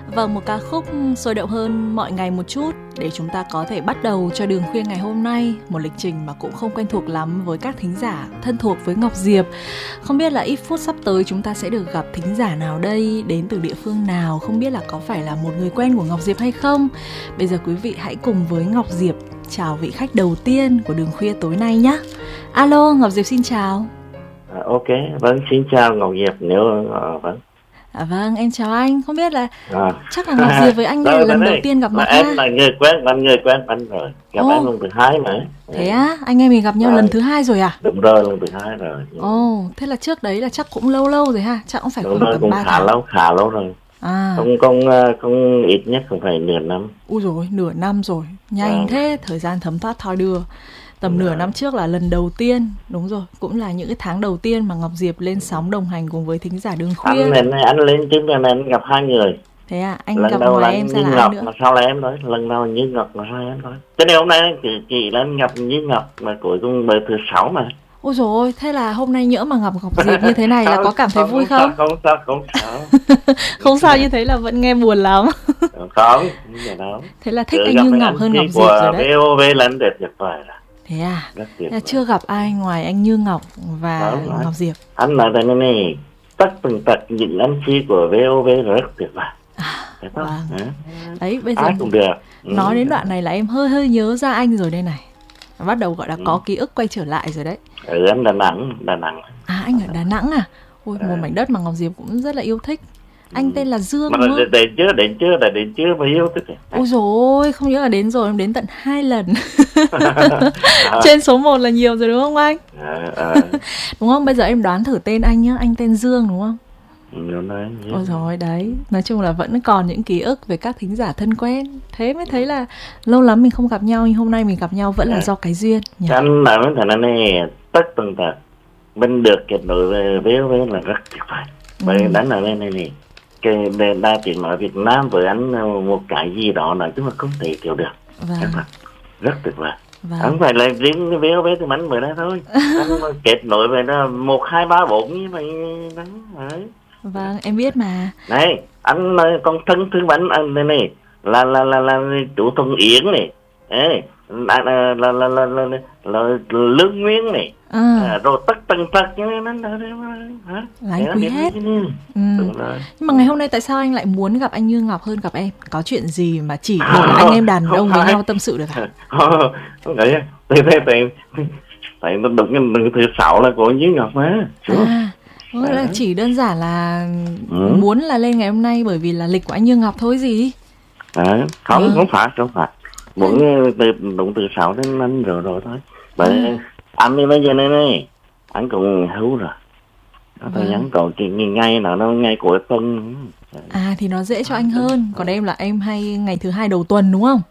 Vâng, một ca khúc sôi động hơn mọi ngày một chút để chúng ta có thể bắt đầu cho Đường Khuya ngày hôm nay, một lịch trình mà cũng không quen thuộc lắm với các thính giả thân thuộc với Ngọc Diệp. Không biết là ít phút sắp tới chúng ta sẽ được gặp thính giả nào đây, đến từ địa phương nào, không biết là có phải là một người quen của Ngọc Diệp hay không. Bây giờ quý vị hãy cùng với Ngọc Diệp chào vị khách đầu tiên của Đường Khuya tối nay nhé. Alo, Ngọc Diệp xin chào. Ok, vâng, xin chào Ngọc Diệp. Vâng. Vâng, em chào anh. Không biết là chắc là Ngọc Diệp với anh đây là lần đầu tiên gặp mặt ha. Em là người quen anh rồi. Gặp anh lần thứ 2 mà. Thế á, anh em mình gặp nhau lần thứ 2 rồi à? Đúng rồi, lần thứ 2 rồi. Thế là trước đấy là chắc cũng lâu rồi ha, chắc cũng phải đúng rồi, cũng khá lâu rồi. Không ít nhất cũng phải nửa năm. Ui rồi, nửa năm rồi. Nhanh thế, thời gian thấm thoát thoi đưa. Tầm nửa năm trước là lần đầu tiên, đúng rồi, cũng là những cái tháng đầu tiên mà Ngọc Diệp lên sóng đồng hành cùng với thính giả Đường Khuya. Anh lên trước này anh gặp 2 người. Thế à, anh lần gặp ngoài em sao là ai nữa? Mà sau là em thôi, lần đầu Như Ngọc là hai em thôi. Cho nên hôm nay chị là anh gặp Như Ngọc mà cuối cùng bữa thứ 6 mà. Ôi dồi ôi, thế là hôm nay nhỡ mà gặp Ngọc Diệp như thế này là có cảm thấy vui không? Không sao. Không sao, như thế là vẫn nghe buồn lắm. Không đâu. Thế là thích anh Như Ngọc hơn Ngọc Diệp rồi đấy. VOV là anh đẹp tuyệt vời rồi. Thế à? Chưa gặp ai ngoài anh Như Ngọc và Ngọc Diệp. Anh nói thế này, tất tần tật những anh chi của VOV rất tuyệt vời. Vâng. Đấy, bây giờ ai cũng được. Nói đến đoạn này là em hơi nhớ ra anh rồi đây này. Bắt đầu gọi là có ký ức quay trở lại rồi đấy. Em Đà Nẵng. À, anh ở Đà Nẵng à? Ôi, một mảnh đất mà Ngọc Diệp cũng rất là yêu thích. Anh tên là Dương mà đúng không? Đến chưa mà yêu thích. Ôi dồi ôi, không nhớ là đến rồi, em đến tận 2 lần. Trên số 1 là nhiều rồi đúng không anh? Đúng không? Bây giờ em đoán thử tên anh nhá, anh tên Dương đúng không? Ôi rồi đấy, nói chung là vẫn còn những ký ức về các thính giả thân quen. Thế mới thấy là lâu lắm mình không gặp nhau, nhưng hôm nay mình gặp nhau vẫn là do cái duyên nhỉ? Anh nói với thằng này tất tần tật mình được kết nối với là rất tuyệt vời. Bởi đánh là bên này này, cái đa tiếng nói Việt Nam với anh một cái gì đó nói chung là không thể hiểu được. Rất tuyệt vời. Không phải là riêng cái VOV thì anh mới đây thôi. Anh kết nối với nó 1, 2, 3, 4 như vậy đấy. Vâng, em biết mà. Này, anh nói con thân thứ bánh anh đây này là chủ Thuận Yến này. Là Lương Nguyên này. Rồi tất tần tật như thế là anh quý hết. Đúng rồi. Nhưng mà ngày hôm nay tại sao anh lại muốn gặp anh Như Ngọc hơn gặp em? Có chuyện gì mà chỉ để là anh em đàn ông với nhau tâm sự được à? Không phải. Tại nó đúng cái thứ 6 là của Như Ngọc mà. Là chỉ đơn giản là muốn là lên ngày hôm nay bởi vì là lịch của anh Như Ngọc thôi gì? Không phải. Muốn đúng từ 6 đến năm rồi thôi. Bởi anh đi bây giờ này anh cũng hưu rồi. Thời gian còn ngày nào nó ngày cuối tuần. Thì nó dễ cho anh hơn. Còn em là em hay ngày thứ 2 đầu tuần đúng không?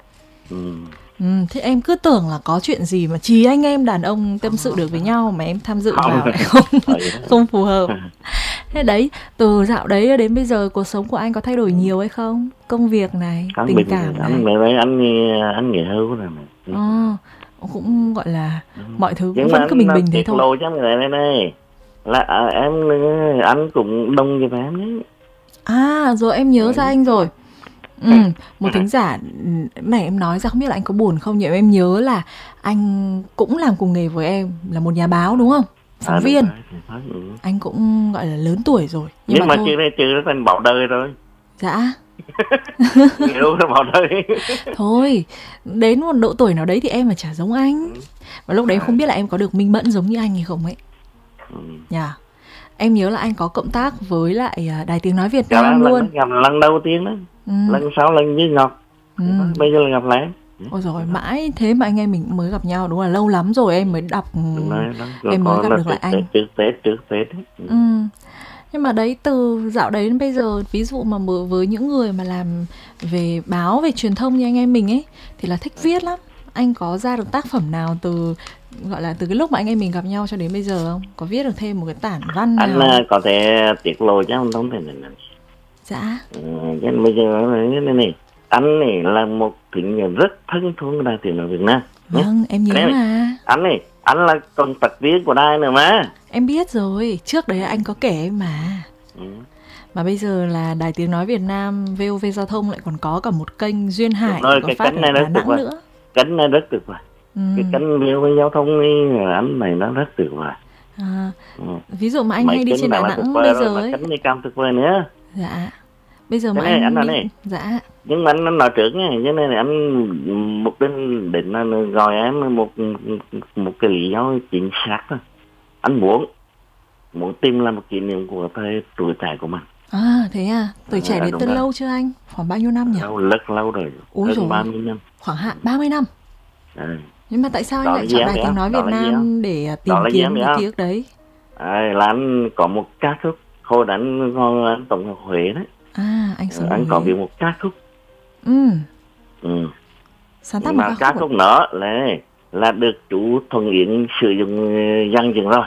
Thế em cứ tưởng là có chuyện gì mà chỉ anh em đàn ông tâm sự được với nhau mà em tham dự vào lại không phù hợp. Thế đấy, từ dạo đấy đến bây giờ cuộc sống của anh có thay đổi nhiều hay không? Công việc này, tình cảm này. Anh nghỉ hưu rồi mà. Cũng gọi là mọi thứ cũng vẫn cứ bình thế thôi. Lộ cho người này là anh cũng đông như em đấy. Rồi em nhớ ra anh rồi. Một thính giả này em nói ra không biết là anh có buồn không, nhưng em nhớ là anh cũng làm cùng nghề với em, là một nhà báo đúng không? Phóng viên. Anh cũng gọi là lớn tuổi rồi. Nhưng mà chưa thành bỏ đời rồi. Dạ. Hiểu là bỏ đời. Thôi, đến một độ tuổi nào đấy thì em mà chả giống anh. Và lúc đấy không biết là em có được minh mẫn giống như anh hay không ấy. Em nhớ là anh có cộng tác với lại Đài Tiếng Nói Việt Nam luôn. Lần đầu tiên đó. Lần sau lần Như Ngọc. Bây giờ là gặp lại. Ôi rồi mãi thế mà anh em mình mới gặp nhau, đúng là lâu lắm rồi em mới đọc. Em mới gặp được lại anh. Trước Tết. Nhưng mà đấy, từ dạo đấy đến bây giờ, ví dụ mà với những người mà làm về báo, về truyền thông như anh em mình ấy thì là thích viết lắm. Anh có ra được tác phẩm nào từ gọi là từ cái lúc mà anh em mình gặp nhau cho đến bây giờ không? Có viết được thêm một cái tản văn nào? Anh có thể tiết lộ chứ không thể nào. Dạ. Bây giờ này anh này là một thính rất thân thuộc Đài Tiếng Nói Việt Nam. Vâng, em nhớ mà. Anh là công tác viên của đài nữa mà. Em biết rồi, trước đấy anh có kể em mà. Mà bây giờ là Đài Tiếng Nói Việt Nam, VOV Giao thông lại còn có cả một kênh Duyên Hải rồi, có cái phát cánh ở này Đà rất tuyệt Nẵng vời. nữa. Cánh này rất tuyệt vời. Cái cánh VOV Giao thông ấy, anh này nó rất tuyệt vời. Ví dụ mà anh Mấy hay đi trên Đà Nẵng bây giờ ấy. Cánh này càng tuyệt vời nữa. Dạ. Bây giờ Cái mà này, anh anh đi... này. Dạ. Nhưng mà anh nói trước nha, cho nên là anh một định gọi em một cái lý do chính xác thôi. Anh muốn tìm là một kỷ niệm của thời tuổi trẻ của mình. Thế à, tuổi trẻ đến từ lâu chưa anh? Khoảng bao nhiêu năm nhỉ? Rất lâu rồi, hơn 30 năm. Khoảng 30 năm. Nhưng mà tại sao anh lại chọn Đài Tiếng Nói Việt Nam để tìm kiếm cái ký ức đấy? Là anh có một ca khúc, hồi đó anh tổng hợp Huế đấy. Anh sống anh có viết một ca khúc. Sáng tác một ca khúc nữa là được chú Thuận Yến sử dụng dàn dựng rồi.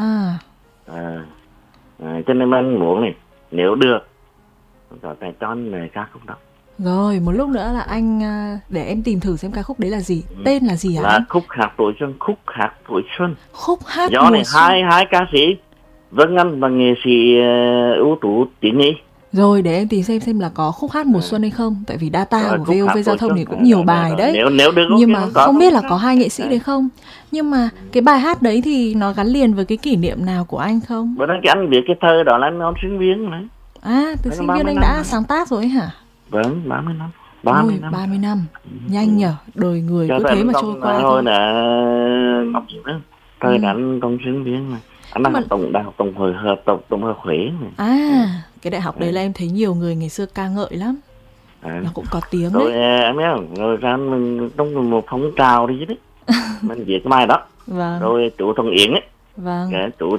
Cho nên anh muốn này, nếu được có thể cho anh ca khúc đó. Rồi, một lúc nữa là anh để em tìm thử xem ca khúc đấy là gì. Tên là gì hả là anh? Khúc hát tuổi xuân. Khúc hát tuổi xuân. Khúc hát do này hai ca sĩ Vân Anh và nghệ sĩ ưu tú Tín Nhi. Rồi để em tìm xem là có khúc hát mùa xuân hay không. Tại vì data của VOV Giao thông thì cũng nhiều bài đấy. Nếu được, nhưng mà không biết là có hai nghệ sĩ đấy không. Nhưng mà cái bài hát đấy thì nó gắn liền với cái kỷ niệm nào của anh không? Bữa đó anh biết cái thơ đó là anh sinh viên đấy. Từ sinh viên anh đã sáng tác rồi ấy hả? Vâng, 30 năm. 30 năm. Nhanh nhở, đời người cứ thế mà trôi qua thôi. Đã Ngọc Diệu đó. Thời đó anh còn sinh viên mà. Anh đang tổng hợp Huế này. Cái đại học đấy là em thấy nhiều người ngày xưa ca ngợi lắm. Nó cũng có tiếng rồi, đấy. Em biết không? Rồi ra mình trong một phong trào đi chứ đấy. Mình viết cái bài đó. Vâng. Rồi chủ Thuận Yến ấy. Vâng. Cái chủ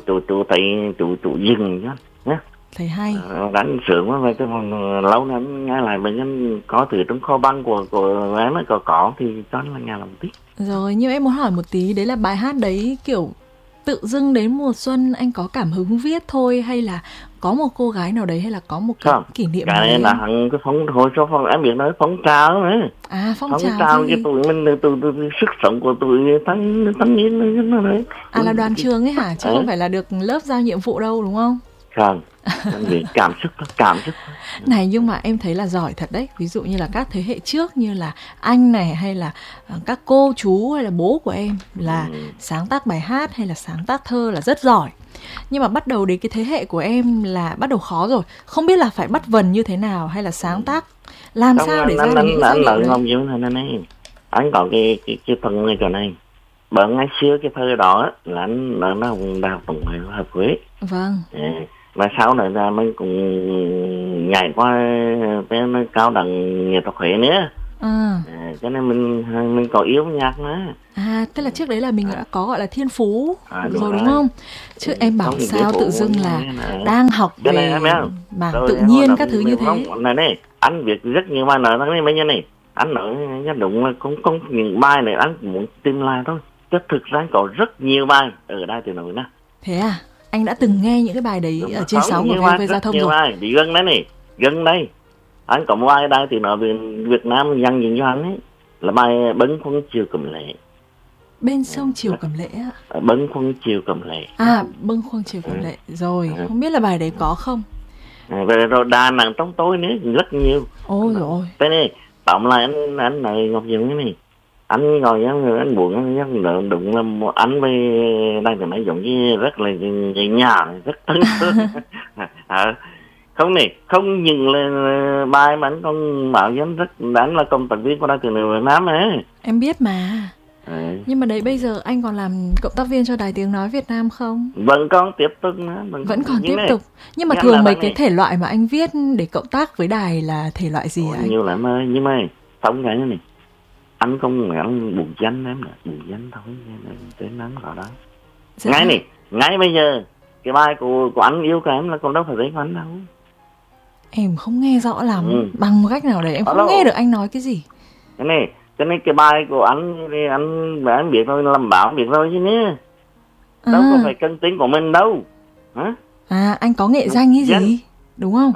dừng nhá. Thấy hay. Đánh sướng quá vậy, lâu nay nghe lại bệnh nhân có từ trong kho băng của em ấy có thì cho nó là nhà làm tí. Rồi, nhưng em muốn hỏi một tí, đấy là bài hát đấy kiểu tự dưng đến mùa xuân anh có cảm hứng viết thôi, hay là có một cô gái nào đấy, hay là có một cái kỷ niệm nào đấy? Cái này là hẳn cái hồi số em biết nói phong trào nữa. Phong trào cái tụi mình từ sức sống của tụi thanh niên nó đấy. Là đoàn trường ấy hả? Chứ không phải là được lớp giao nhiệm vụ đâu đúng không? Không, cảm xúc. Này, nhưng mà em thấy là giỏi thật đấy. Ví dụ như là các thế hệ trước, như là anh này, hay là các cô chú, hay là bố của em, là sáng tác bài hát hay là sáng tác thơ là rất giỏi. Nhưng mà bắt đầu đến cái thế hệ của em là bắt đầu khó rồi. Không biết là phải bắt vần như thế nào, hay là sáng tác làm sao để ra được những giai điệu đấy. Anh có cái phần này chỗ này. Bởi ngày xưa cái thơ đó là anh nó đào tổng hợp Huế. Vâng. Và sau này là mình cũng nhảy qua cái cao đẳng nghệ thuật Huế nữa. Cho nên mình có yêu nhạc nữa. Tức là trước đấy là mình đã có gọi là thiên phú rồi đúng không? Chứ em bảo sao tự dưng là đang học về mảng tự nhiên các thứ như thế. Này, anh viết rất nhiều bài nói thằng này mấy nhân này. Anh nói nhất đúng là cũng những bài này anh muốn tìm lại thôi. Chứ thực ra có rất nhiều bài ở Đài Tiếng Nói Việt Nam. Thế à? Anh đã từng nghe những cái bài đấy ở trên sóng của VOV Giao thông rồi. Bài. Đi gần đây. Anh có một bài Đài Tiếng Nói Việt Nam dành dành cho anh ấy. Là bài Bấn Khuâng Chiều Cẩm Lệ. Bên sông Chiều Cẩm Lệ á? Bấn Khuâng Chiều Cẩm Lệ. Bấn Khuâng Chiều Cẩm Lệ. Rồi, không biết là bài đấy có không? Về rồi Đà Nẵng trong tôi nữa, rất nhiều. Ôi dồi ôi. Thế này, tổng là anh này Ngọc Diệu cái này. Anh ngồi nhá, anh buồn anh đụng là anh với Đài Tiếng Nói giống như rất là nhà này, rất thân thương. Không này, không những là bài mà anh còn bảo với anh là công tác viên của Đài Tiếng Nói Việt Nam ấy. Em biết mà. Nhưng mà đấy bây giờ anh còn làm cộng tác viên cho Đài Tiếng Nói Việt Nam không? Vẫn còn tiếp tục nữa. Vẫn còn tiếp tục. Nhưng mà thường mấy cái thể loại mà anh viết để cộng tác với đài là thể loại gì anh? Nhiều lắm ơi, nhưng mà không cái này. Anh không anh buồn danh em nè, buồn danh thôi, tên nắng vào đó. Ngay bây giờ cái bài của anh yêu cả em là còn đâu phải giấy của anh đâu. Em không nghe rõ lắm, bằng một cách nào đấy em không nghe được anh nói cái gì. Cái này cái bài của anh thì anh biết thôi, làm bảo biết thôi chứ nhé. Đâu có phải cân tính của mình đâu. Anh có nghệ danh cái gì, đúng không?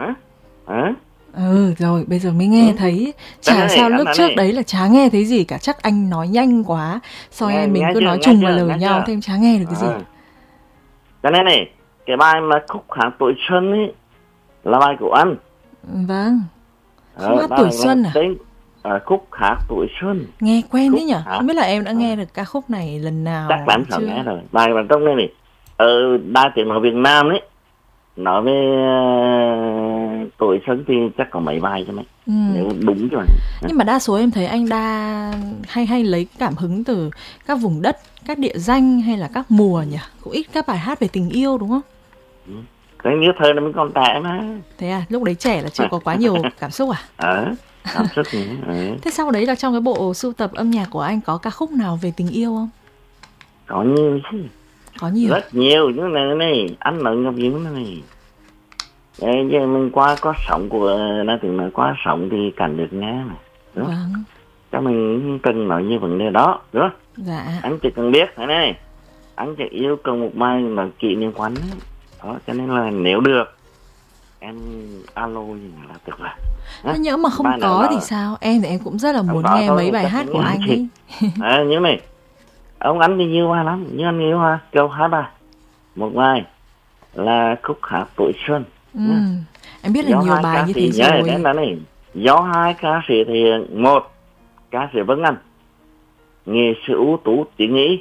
Rồi bây giờ mới nghe thấy. Chả sao lúc trước đấy là chả nghe thấy gì cả. Chắc anh nói nhanh quá, sau em mình cứ nói chung vào lời nhau, thêm chả nghe được cái gì. Cái này cái bài mà Khúc Hát Tuổi Xuân ấy là bài của anh. Vâng. Khúc hát tuổi xuân à? Tên khúc hát tuổi xuân. Nghe quen thế nhỉ? Không biết là em đã nghe được ca khúc này lần nào chắc là em nghe rồi. Bài mà trong đây này ở Đài Tiếng Nói Việt Nam ấy, nói về tuổi xuân thì chắc có mấy bài cho mấy. Nếu đúng rồi. Nhưng mà đa số em thấy anh đa hay lấy cảm hứng từ các vùng đất, các địa danh hay là các mùa nhỉ? Cũng ít các bài hát về tình yêu đúng không? Cái nhớ thơ là mình còn trẻ mà. Thế à, lúc đấy trẻ là chưa có quá nhiều cảm xúc à? Cảm xúc nữa. Thế sau đấy là trong cái bộ sưu tập âm nhạc của anh có ca khúc nào về tình yêu không? Có nhiều chứ. Có nhiều. Rất nhiều như này, anh nói Ngọc Diệp này. Giờ mình qua có sóng của Đài Tiếng Nói qua sóng thì cảnh được nghe này. Đúng. Vâng. Cho mình cần nói như vấn đề đó, đúng không? Dạ. Anh chỉ cần biết thế này, anh chỉ yêu cầu một bài là kỷ niệm của anh đó, cho nên là nếu được em alo gì là tuyệt vời. Nhỡ mà không có thì sao? Em thì em cũng rất là muốn nghe mấy bài hát của anh ấy. Như này, ông anh thì nhiều bài lắm, như anh yêu ha, câu hát bài. Một bài là khúc hát tuổi xuân. Em biết là nhiều bài như thế rồi. Đến là này, do hai ca sĩ thì một ca sĩ Vân Anh, nghệ sĩ ưu tú tiếng Ý.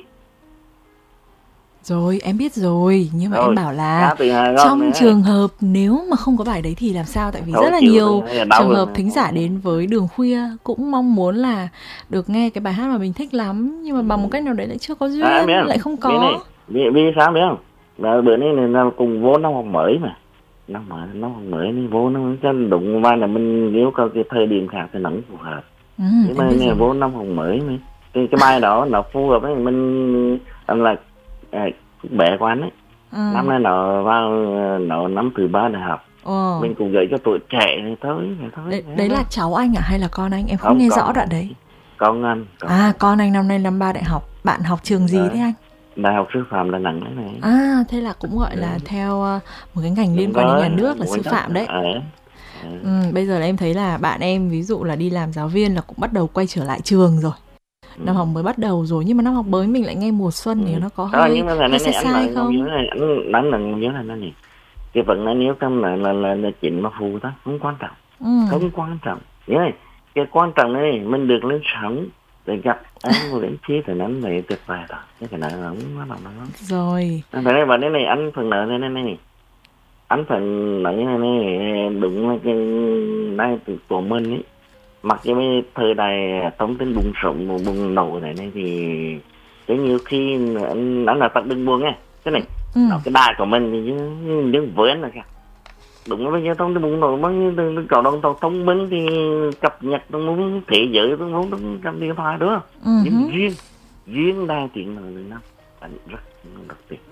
Rồi, em biết rồi, nhưng mà em bảo là trong trường hợp nếu mà không có bài đấy thì làm sao? Tại vì rất là nhiều trường hợp thính giả đến với Đường Khuya cũng mong muốn là được nghe cái bài hát mà mình thích lắm, nhưng mà bằng một cách nào đấy lại chưa có duyên, lại không có. Vì sao biết không? Là bữa nay là cùng vô năm học mới mà. Năm học mới nên vô nó chân đụng vai là mình yêu cầu cái thời điểm khác thì nắng phù hợp. Nhưng mà nghe vô năm học mới mà cái bài đó nó phù hợp với mình là bé của anh ấy. Năm nay nó vào năm thứ 3 đại học. Mình cũng gửi cho tuổi trẻ này thôi. Đấy là cháu anh à hay là con anh? Em không nghe rõ đoạn đấy. Con anh. Con anh năm nay năm 3 đại học. Bạn học trường gì thế anh? Đại học sư phạm Đà Nẵng đấy này. Thế là cũng gọi là theo một cái ngành liên quan đến nhà nước là sư phạm đấy. Bây giờ là em thấy là bạn em ví dụ là đi làm giáo viên là cũng bắt đầu quay trở lại trường rồi. Năm học mới bắt đầu rồi, nhưng mà năm học mới mình lại nghe mùa xuân thì nó có hơi sai không? Anh đừng nhớ là nó này. Cái vận này nếu trong là chuyện mà phù đó, không quan trọng. Không quan trọng. Nhớ này, cái quan trọng này mình được lên sóng để gặp anh đến chi thì nó này tuyệt vời rồi. Cái này là không có lắm. Rồi. Thế này và đây này anh phần nợ thế này. Anh phần nợ như này đúng là cái đây của mình ấy. Mặc dù thời đại thông tin bùng sống bùng nổ này thì cái nhiều khi anh là tận đừng buồn nghe cái này cái đài của mình thì những với anh là kìa đúng là bây giờ thông tin bùng nổ bao nhiêu cầu đồng tàu thông minh thì cập nhật tôi muốn thế giới tôi muốn trong điện thoại đúng không? Nhưng duyên Đài Tiếng Nói Việt Nam anh rất tuyệt vời.